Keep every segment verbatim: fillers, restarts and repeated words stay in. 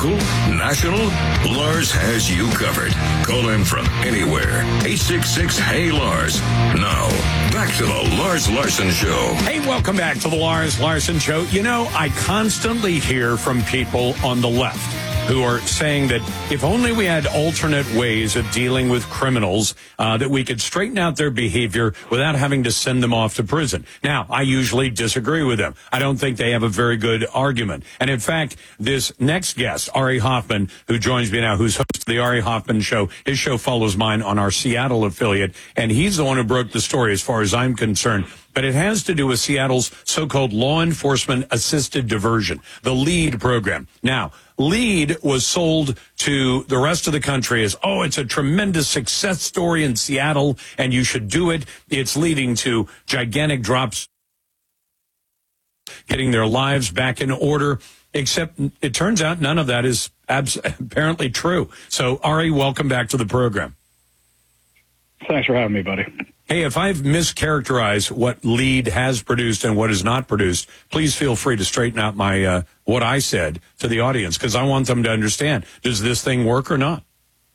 local, national, Lars has you covered. Call him from anywhere. eight six six, hey Lars. Now, back to the Lars Larson Show. Hey, welcome back to the Lars Larson Show. You know, I constantly hear from people on the left who are saying that if only we had alternate ways of dealing with criminals, uh, that we could straighten out their behavior without having to send them off to prison. Now, I usually disagree with them. I don't think they have a very good argument. And in fact, this next guest, Ari Hoffman, who joins me now, who's host of the Ari Hoffman Show, his show follows mine on our Seattle affiliate, and he's the one who broke the story as far as I'm concerned. But it has to do with Seattle's so-called law enforcement assisted diversion, the LEAD program. Now, LEAD was sold to the rest of the country as, oh, it's a tremendous success story in Seattle, and you should do it. It's leading to gigantic drops, getting their lives back in order, except it turns out none of that is abs- apparently true. So, Ari, welcome back to the program. Thanks for having me, buddy. Hey, if I've mischaracterized what LEAD has produced and what is not produced, please feel free to straighten out my uh, what I said to the audience, because I want them to understand, does this thing work or not?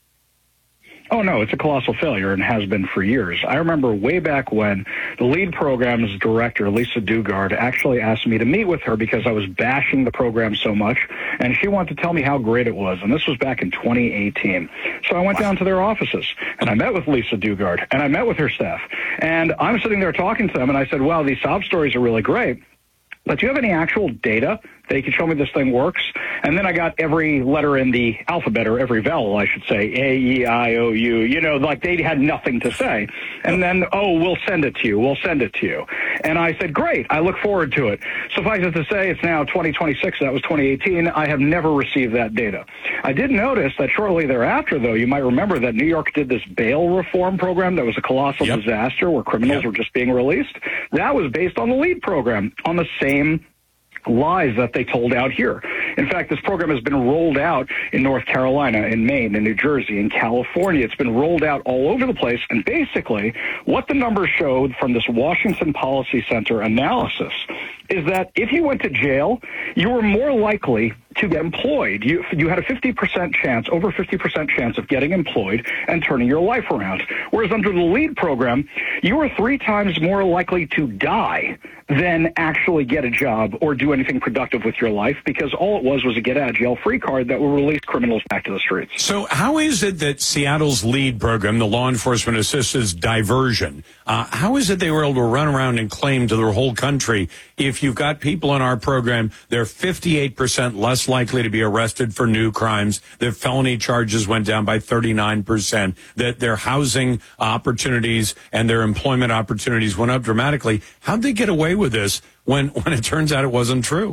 Oh, no, it's a colossal failure and has been for years. I remember way back when the LEAD program's director, Lisa Dugard, actually asked me to meet with her because I was bashing the program so much, and she wanted to tell me how great it was, and this was back in twenty eighteen. So I went down to their offices, and I met with Lisa Dugard, and I met with her staff, and I'm sitting there talking to them, and I said, well, these sob stories are really great, but do you have any actual data that you can show me this thing works? And then I got every letter in the alphabet, or every vowel, I should say, A, E, I, O, U, you know, like they had nothing to say. And then, oh, we'll send it to you. We'll send it to you. And I said, great. I look forward to it. Suffice it to say, it's now twenty twenty-six. That was twenty eighteen. I have never received that data. I did notice that shortly thereafter, though, you might remember that New York did this bail reform program that was a colossal yep. disaster where criminals yep. were just being released. That was based on the LEAD program, on the same lies that they told out here. In fact, this program has been rolled out in North Carolina, in Maine, in New Jersey, in California. It's been rolled out all over the place. And basically, what the numbers showed from this Washington Policy Center analysis is that if you went to jail, you were more likely to get employed. You you had a fifty percent chance, over fifty percent chance of getting employed and turning your life around. Whereas under the LEAD program, you were three times more likely to die than actually get a job or do anything productive with your life, because all it was was a get-out-of-jail-free card that will release criminals back to the streets. So how is it that Seattle's LEAD program, the law enforcement assisted diversion, uh, how is it they were able to run around and claim to the whole country, if you've got people in our program, they're fifty-eight percent less likely to be arrested for new crimes, their felony charges went down by thirty-nine percent, that their housing opportunities and their employment opportunities went up dramatically? How'd they get away with this when, when it turns out it wasn't true?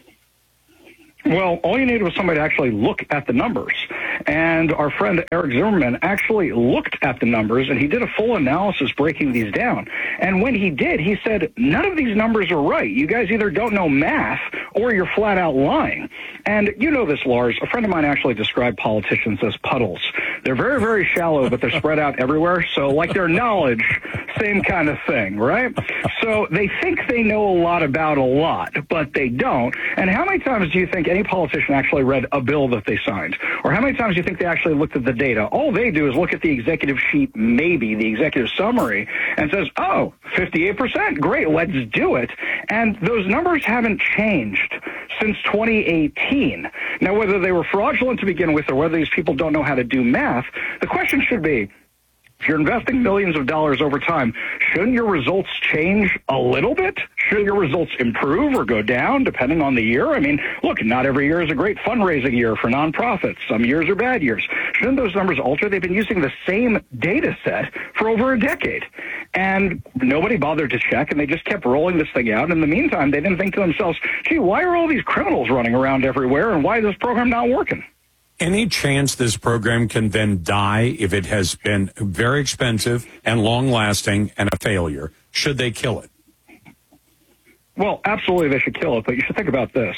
Well, all you needed was somebody to actually look at the numbers. And our friend Eric Zimmerman actually looked at the numbers, and he did a full analysis breaking these down. And when he did, he said, none of these numbers are right. You guys either don't know math or you're flat out lying. And you know this, Lars. A friend of mine actually described politicians as puddles. They're very, very shallow, but they're spread out everywhere. So like their knowledge, same kind of thing, right? So they think they know a lot about a lot, but they don't. And how many times do you think any politician actually read a bill that they signed? Or how many times do you think they actually looked at the data? All they do is look at the executive sheet, maybe the executive summary, and says, oh, fifty-eight percent, great, let's do it. And those numbers haven't changed since twenty eighteen. Now, whether they were fraudulent to begin with or whether these people don't know how to do math, the question should be, if you're investing millions of dollars over time, shouldn't your results change a little bit? Should your results improve or go down depending on the year? I mean, look, not every year is a great fundraising year for nonprofits. Some years are bad years. Shouldn't those numbers alter? They've been using the same data set for over a decade. And nobody bothered to check, and they just kept rolling this thing out. In the meantime, they didn't think to themselves, gee, why are all these criminals running around everywhere, and why is this program not working? Any chance this program can then die if it has been very expensive and long-lasting and a failure? Should they kill it? Well, absolutely they should kill it, but you should think about this.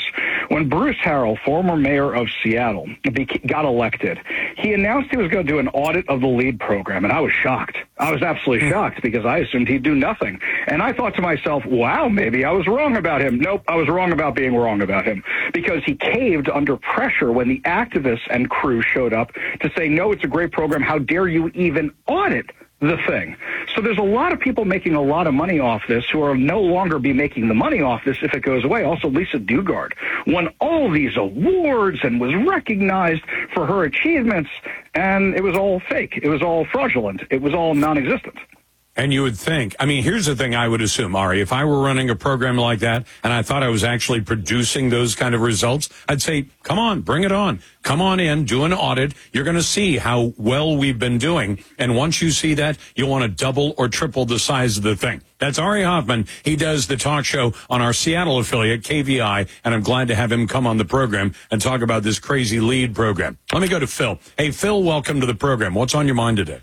When Bruce Harrell, former mayor of Seattle, got elected, he announced he was going to do an audit of the LEAD program, and I was shocked. I was absolutely shocked because I assumed he'd do nothing. And I thought to myself, wow, maybe I was wrong about him. Nope, I was wrong about being wrong about him because he caved under pressure when the activists and crew showed up to say, no, it's a great program. How dare you even audit the thing? So there's a lot of people making a lot of money off this who will no longer be making the money off this if it goes away. Also, Lisa Dugard won all these awards and was recognized for her achievements, and it was all fake. It was all fraudulent. It was all non-existent. And you would think, I mean, here's the thing I would assume, Ari, if I were running a program like that and I thought I was actually producing those kind of results, I'd say, come on, bring it on. Come on in, do an audit. You're going to see how well we've been doing. And once you see that, you'll want to double or triple the size of the thing. That's Ari Hoffman. He does the talk show on our Seattle affiliate, K V I, and I'm glad to have him come on the program and talk about this crazy LEAD program. Let me go to Phil. Hey, Phil, welcome to the program. What's on your mind today?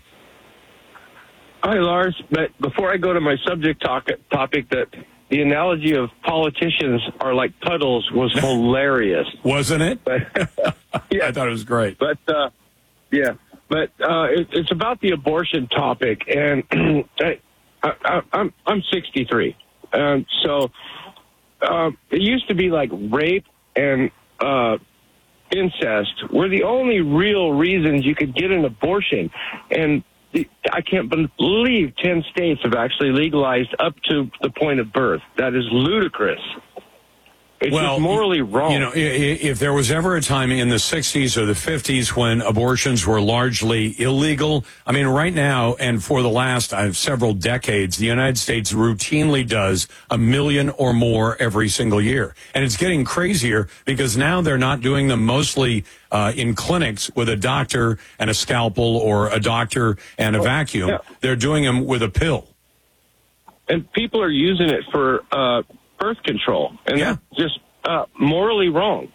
Hi, Lars. But before I go to my subject talk, topic, that the analogy of politicians are like puddles was hilarious. Wasn't it? But, yeah, I thought it was great. But, uh, yeah, but uh, it, it's about the abortion topic. And I, I, I'm, I'm sixty-three. Um, so uh, it used to be like rape and uh, incest were the only real reasons you could get an abortion. And I can't believe ten states have actually legalized up to the point of birth. That is ludicrous. It's well, just morally wrong. You know, if there was ever a time in the sixties or the fifties when abortions were largely illegal, I mean, right now and for the last uh, several decades, the United States routinely does a million or more every single year. And it's getting crazier because now they're not doing them mostly uh, in clinics with a doctor and a scalpel or a doctor and a vacuum. Yeah. They're doing them with a pill. And people are using it for uh, birth control. And yeah. that's just uh, morally wrong.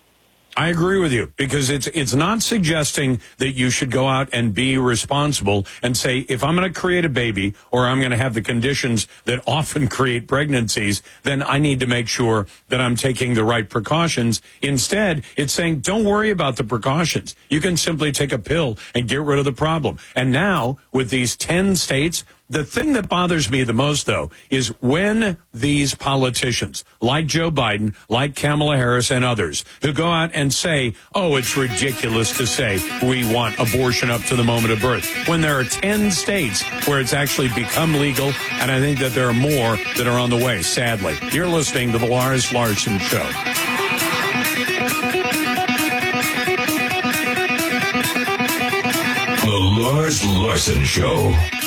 I agree with you because it's it's not suggesting that you should go out and be responsible and say, if I'm going to create a baby or I'm going to have the conditions that often create pregnancies, then I need to make sure that I'm taking the right precautions. Instead, it's saying, don't worry about the precautions. You can simply take a pill and get rid of the problem. And now, with these ten states, the thing that bothers me the most, though, is when these politicians, like Joe Biden, like Kamala Harris and others, who go out and say, oh, it's ridiculous to say we want abortion up to the moment of birth, when there are ten states where it's actually become legal, and I think that there are more that are on the way, sadly. You're listening to The Lars Larson Show. The Lars Larson Show.